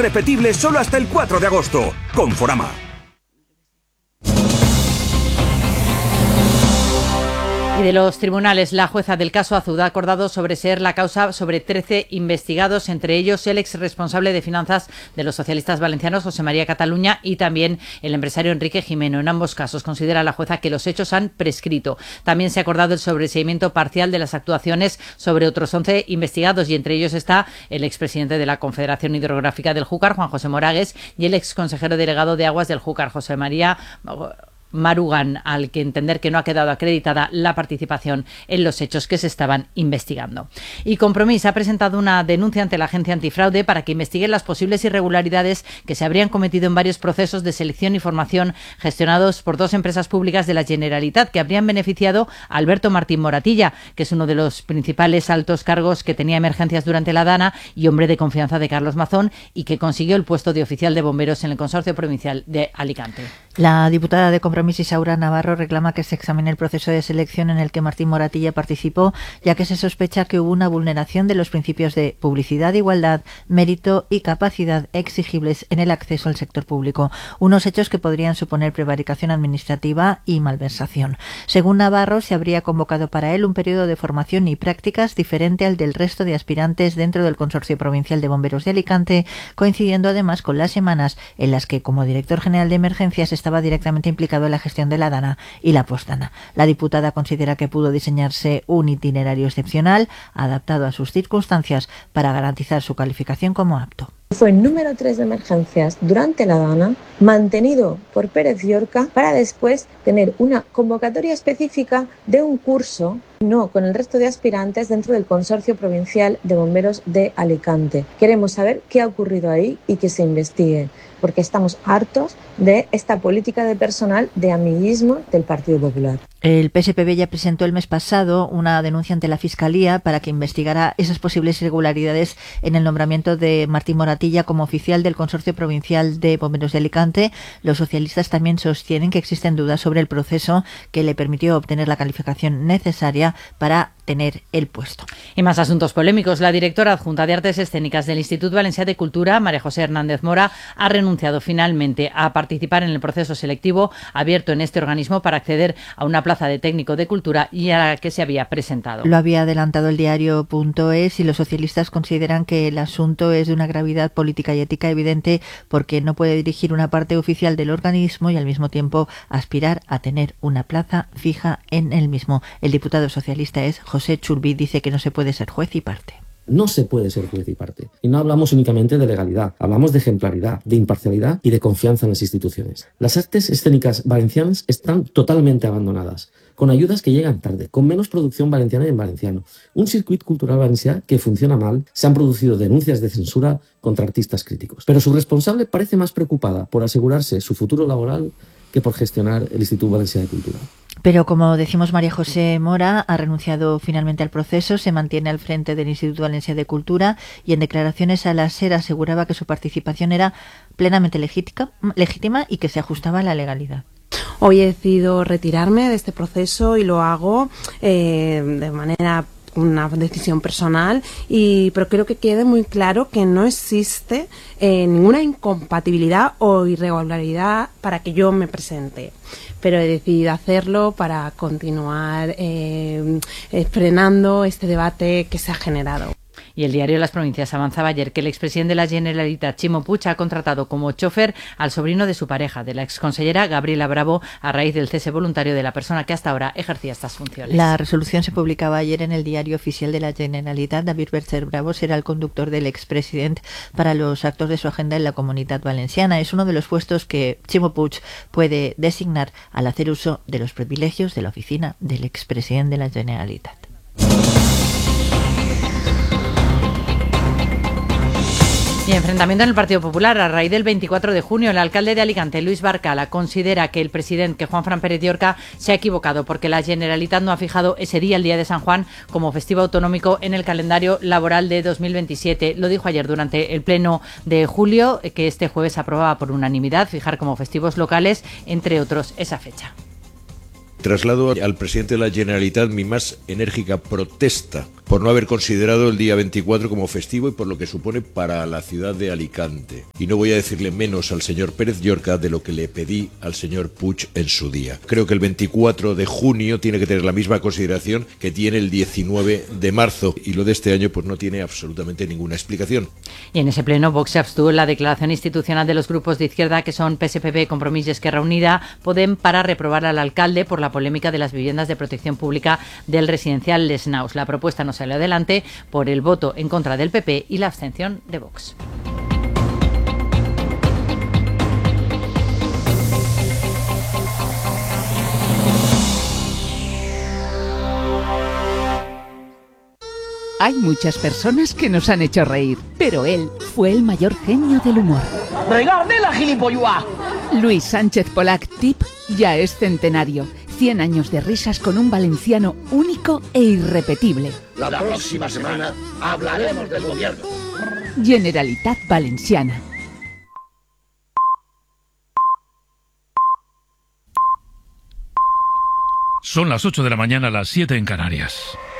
irrepetible solo hasta el 4 de agosto. Conforama. Y de los tribunales, la jueza del caso Azud ha acordado sobreseer la causa sobre 13 investigados, entre ellos el ex responsable de finanzas de los socialistas valencianos, José María Cataluña, y también el empresario Enrique Gimeno. En ambos casos considera la jueza que los hechos han prescrito. También se ha acordado el sobreseimiento parcial de las actuaciones sobre otros 11 investigados, y entre ellos está el expresidente de la Confederación Hidrográfica del Júcar, Juan José Moragues, y el ex consejero delegado de Aguas del Júcar, José María Marugan, al que entender que no ha quedado acreditada la participación en los hechos que se estaban investigando. Y Compromís ha presentado una denuncia ante la Agencia Antifraude para que investigue las posibles irregularidades que se habrían cometido en varios procesos de selección y formación gestionados por 2 empresas públicas de la Generalitat, que habrían beneficiado a Alberto Martín Moratilla, que es uno de los principales altos cargos que tenía emergencias durante la Dana y hombre de confianza de Carlos Mazón, y que consiguió el puesto de oficial de bomberos en el Consorcio Provincial de Alicante. La diputada de Compromís, Isaura Navarro, reclama que se examine el proceso de selección en el que Martín Moratilla participó, ya que se sospecha que hubo una vulneración de los principios de publicidad, igualdad, mérito y capacidad exigibles en el acceso al sector público, unos hechos que podrían suponer prevaricación administrativa y malversación. Según Navarro, se habría convocado para él un periodo de formación y prácticas diferente al del resto de aspirantes dentro del Consorcio Provincial de Bomberos de Alicante, coincidiendo además con las semanas en las que, como director general de emergencias, estaba directamente implicado en la gestión de la Dana y la postdana. La diputada considera que pudo diseñarse un itinerario excepcional, adaptado a sus circunstancias, para garantizar su calificación como apto. Fue el número 3 de emergencias durante la Dana, mantenido por Pérez Llorca, para después tener una convocatoria específica de un curso, no con el resto de aspirantes, dentro del Consorcio Provincial de Bomberos de Alicante. Queremos saber qué ha ocurrido ahí y que se investigue, porque estamos hartos de esta política de personal de amiguismo del Partido Popular. El PSPB ya presentó el mes pasado una denuncia ante la Fiscalía para que investigara esas posibles irregularidades en el nombramiento de Martín Moratilla como oficial del Consorcio Provincial de Bomberos de Alicante. Los socialistas también sostienen que existen dudas sobre el proceso que le permitió obtener la calificación necesaria para tener el puesto. Y más asuntos polémicos. La directora adjunta de Artes Escénicas del Instituto Valencià de Cultura, María José Hernández Mora, ha renunciado finalmente a participar en el proceso selectivo abierto en este organismo para acceder a una plaza de técnico de cultura y a la que se había presentado. Lo había adelantado el diario.es, y los socialistas consideran que el asunto es de una gravedad política y ética evidente, porque no puede dirigir una parte oficial del organismo y al mismo tiempo aspirar a tener una plaza fija en el mismo. El diputado socialista es José Churbi, dice que no se puede ser juez y parte. No se puede ser juez y parte. Y no hablamos únicamente de legalidad, hablamos de ejemplaridad, de imparcialidad y de confianza en las instituciones. Las artes escénicas valencianas están totalmente abandonadas, con ayudas que llegan tarde, con menos producción valenciana y en valenciano. Un circuito cultural valencià que funciona mal. Se han producido denuncias de censura contra artistas críticos. Pero su responsable parece más preocupada por asegurarse su futuro laboral que por gestionar el Instituto Valencià de Cultura. Pero, como decimos, María José Mora ha renunciado finalmente al proceso, se mantiene al frente del Instituto Valencià de Cultura y en declaraciones a la SER aseguraba que su participación era plenamente legítima y que se ajustaba a la legalidad. Hoy he decidido retirarme de este proceso y lo hago de manera una decisión personal, pero quiero que quede muy claro que no existe ninguna incompatibilidad o irregularidad para que yo me presente, pero he decidido hacerlo para continuar frenando este debate que se ha generado. Y el diario Las Provincias avanzaba ayer que el expresidente de la Generalitat, Chimo Puig, ha contratado como chofer al sobrino de su pareja, de la exconsellera Gabriela Bravo, a raíz del cese voluntario de la persona que hasta ahora ejercía estas funciones. La resolución se publicaba ayer en el diario oficial de la Generalitat. David Bercher Bravo será el conductor del expresidente para los actos de su agenda en la Comunitat Valenciana. Es uno de los puestos que Chimo Puig puede designar al hacer uso de los privilegios de la oficina del expresidente de la Generalitat. Y enfrentamiento en el Partido Popular. A raíz del 24 de junio, el alcalde de Alicante, Luis Barcala, considera que el presidente, Juanfran Pérez Llorca, se ha equivocado porque la Generalitat no ha fijado ese día, el día de San Juan, como festivo autonómico en el calendario laboral de 2027. Lo dijo ayer durante el pleno de julio, que este jueves aprobaba por unanimidad fijar como festivos locales, entre otros, esa fecha. Traslado al presidente de la Generalitat mi más enérgica protesta por no haber considerado el día 24 como festivo y por lo que supone para la ciudad de Alicante. Y no voy a decirle menos al señor Pérez Llorca de lo que le pedí al señor Puig en su día. Creo que el 24 de junio tiene que tener la misma consideración que tiene el 19 de marzo y lo de este año pues no tiene absolutamente ninguna explicación. Y en ese pleno Vox se abstuvo en la declaración institucional de los grupos de izquierda que son PSPB, Compromís y Esquerra Unida, Podem, para reprobar al alcalde por la polémica de las viviendas de protección pública del residencial Les Naus. La propuesta no salió adelante por el voto en contra del PP y la abstención de Vox. Hay muchas personas que nos han hecho reír, pero él fue el mayor genio del humor. ¡Regarde la gilipollas! Luis Sánchez Polac Tip ya es centenario. 100 años de risas con un valenciano único e irrepetible. La próxima semana hablaremos del gobierno. Generalitat Valenciana. Son las 8 de la mañana, las 7 en Canarias.